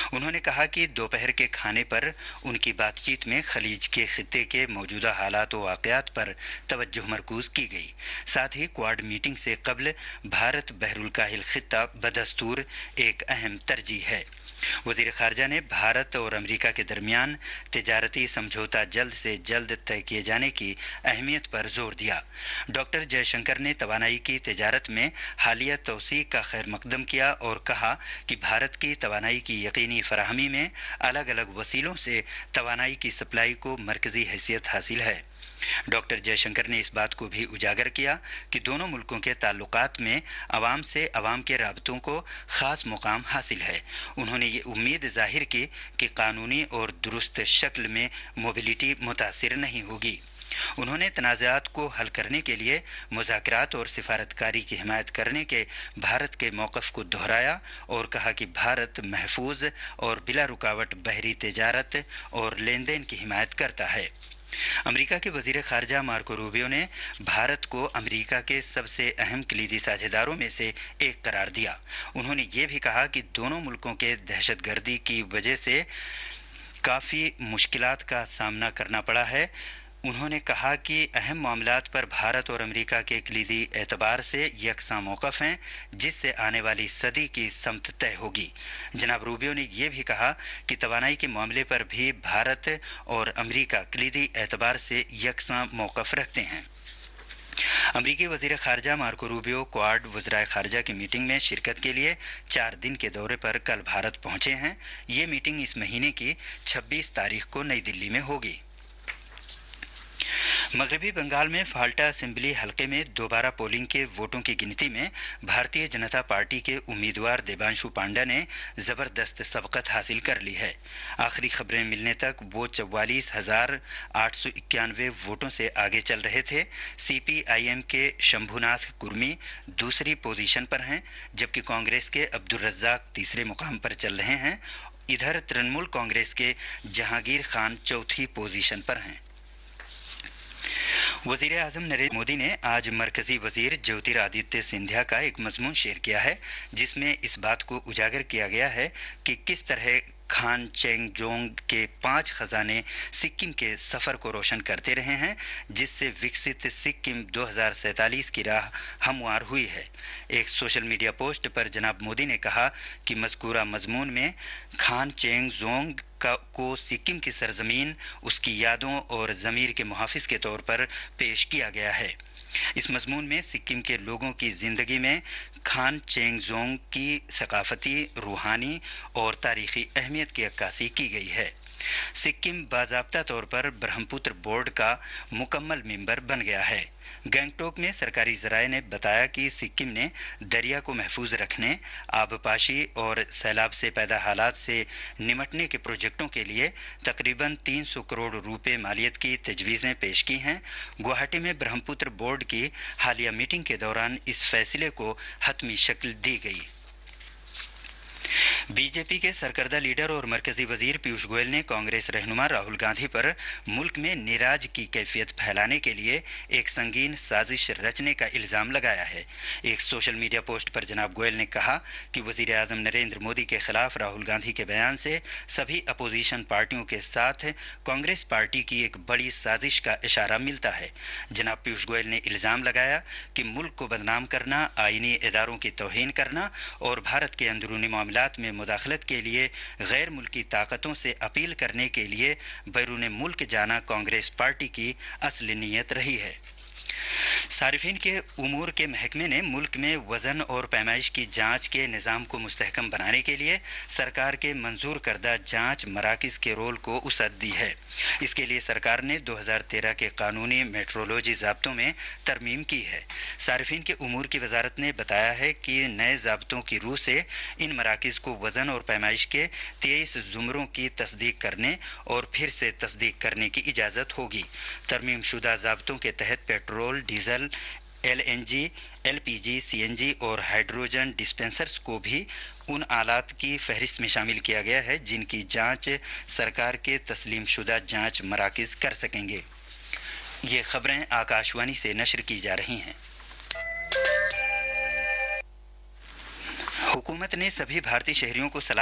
انہوں نے کہا کہ دوپہر کے کھانے پر ان کی بات چیت میں خلیج کے خطے کے موجودہ حالات و واقعات پر توجہ مرکوز کی گئی. ساتھ ہی کوآڈ میٹنگ سے قبل بھارت بحر الکاہل خطہ بدستور ایک اہم ترجیح ہے. وزیر خارجہ نے بھارت اور امریکہ کے درمیان تجارتی سمجھوتا جلد سے جلد طے کیے جانے کی اہمیت پر زور دیا. ڈاکٹر جے شنکر نے توانائی کی تجارت میں حالیہ توسیع کا خیر مقدم کیا اور کہا کہ بھارت کی توانائی کی یقینی فراہمی میں الگ الگ وسیلوں سے توانائی کی سپلائی کو مرکزی حیثیت حاصل ہے. ڈاکٹر جے شنکر نے اس بات کو بھی اجاگر کیا کہ دونوں ملکوں کے تعلقات میں عوام سے عوام کے رابطوں کو خاص مقام حاصل ہے. انہوں نے یہ امید ظاہر کی کہ قانونی اور درست شکل میں موبلٹی متاثر نہیں ہوگی. انہوں نے تنازعات کو حل کرنے کے لیے مذاکرات اور سفارتکاری کی حمایت کرنے کے بھارت کے موقف کو دہرایا اور کہا کہ بھارت محفوظ اور بلا رکاوٹ بحری تجارت اور لین دین کی حمایت کرتا ہے. امریکہ کے وزیر خارجہ مارکو روبیو نے بھارت کو امریکہ کے سب سے اہم کلیدی ساجھیداروں میں سے ایک قرار دیا. انہوں نے یہ بھی کہا کہ دونوں ملکوں کے دہشت گردی کی وجہ سے کافی مشکلات کا سامنا کرنا پڑا ہے. انہوں نے کہا کہ اہم معاملات پر بھارت اور امریکہ کے کلیدی اعتبار سے یکساں موقف ہیں جس سے آنے والی صدی کی سمت طے ہوگی. جناب روبیو نے یہ بھی کہا کہ توانائی کے معاملے پر بھی بھارت اور امریکہ کلیدی اعتبار سے یکساں موقف رکھتے ہیں. امریکی وزیر خارجہ مارکو روبیو کوآڈ وزرائے خارجہ کی میٹنگ میں شرکت کے لیے 4 دن کے دورے پر کل بھارت پہنچے ہیں. یہ میٹنگ اس مہینے کی 26 تاریخ کو نئی دلی میں ہوگی. مغربی بنگال میں فالٹا اسمبلی حلقے میں دوبارہ پولنگ کے ووٹوں کی گنتی میں بھارتیہ جنتا پارٹی کے امیدوار دیبانشو پانڈا نے زبردست سبقت حاصل کر لی ہے. آخری خبریں ملنے تک وہ 44,891 ووٹوں سے آگے چل رہے تھے. سی پی آئی ایم کے شمبھو ناتھ کرمی دوسری پوزیشن پر ہیں جبکہ کانگریس کے عبدالرزاق تیسرے مقام پر چل رہے ہیں. ادھر ترنمول کانگریس کے جہانگیر خان چوتھی پوزیشن پر ہیں. وزیر اعظم نریندر مودی نے آج مرکزی وزیر جیوتر آدتیہ سندھیا کا ایک مضمون شیئر کیا ہے جس میں اس بات کو اجاگر کیا گیا ہے کہ کس طرح خان چینگ جونگ کے 5 خزانے سکم کے سفر کو روشن کرتے رہے ہیں جس سے وکست سکم 2047 کی راہ ہموار ہوئی ہے. ایک سوشل میڈیا پوسٹ پر جناب مودی نے کہا کہ مذکورہ مضمون میں خان چینگ جونگ کو سکم کی سرزمین اس کی یادوں اور ضمیر کے محافظ کے طور پر پیش کیا گیا ہے. اس مضمون میں سکم کے لوگوں کی زندگی میں خان چینگ جونگ کی ثقافتی، روحانی اور تاریخی اہمیت کی عکاسی کی گئی ہے. سکم باضابطہ طور پر برہم پتر بورڈ کا مکمل ممبر بن گیا ہے. گینگٹوک میں سرکاری ذرائع نے بتایا کہ سکم نے دریا کو محفوظ رکھنے، آبپاشی اور سیلاب سے پیدا حالات سے نمٹنے کے پروجیکٹوں کے لیے تقریباً 300 کروڑ روپے مالیت کی تجویزیں پیش کی ہیں. گوہاٹی میں برہم پتر بورڈ کی حالیہ میٹنگ کے دوران اس فیصلے کو حتمی شکل دی گئی. بی جے پی کے سرکردہ لیڈر اور مرکزی وزیر پیوش گوئل نے کانگریس رہنما راہل گاندھی پر ملک میں نیراج کی کیفیت پھیلانے کے لیے ایک سنگین سازش رچنے کا الزام لگایا ہے. ایک سوشل میڈیا پوسٹ پر جناب گوئل نے کہا کہ وزیر اعظم نریندر مودی کے خلاف راہل گاندھی کے بیان سے سبھی اپوزیشن پارٹیوں کے ساتھ کانگریس پارٹی کی ایک بڑی سازش کا اشارہ ملتا ہے. جناب پیوش گوئل نے الزام لگایا کہ ملک کو بدنام کرنا، آئینی اداروں کی توہین کرنا اور بھارت کے اندرونی معاملات میں مداخلت کے لیے غیر ملکی طاقتوں سے اپیل کرنے کے لیے بیرون ملک جانا کانگریس پارٹی کی اصل نیت رہی ہے. صارفین کے امور کے محکمے نے ملک میں وزن اور پیمائش کی جانچ کے نظام کو مستحکم بنانے کے لیے سرکار کے منظور کردہ جانچ مراکز کے رول کو وسعت دی ہے. اس کے لیے سرکار نے 2013 کے قانونی میٹرولوجی ضابطوں میں ترمیم کی ہے. صارفین کے امور کی وزارت نے بتایا ہے کہ نئے ضابطوں کی روح سے ان مراکز کو وزن اور پیمائش کے 23 زمروں کی تصدیق کرنے اور پھر سے تصدیق کرنے کی اجازت ہوگی. ترمیم شدہ ضابطوں کے تحت petrol, diesel, L N G, L P جی، سی این جی اور ہائیڈروجن ڈسپنسرز کو بھی ان آلات کی فہرست میں شامل کیا گیا ہے جن کی جانچ سرکار کے تسلیم شدہ جانچ مراکز کر سکیں گے. یہ خبریں آکاشوانی سے نشر کی جا رہی ہیں. حکومت نے سبھی بھارتی شہریوں کو صلاح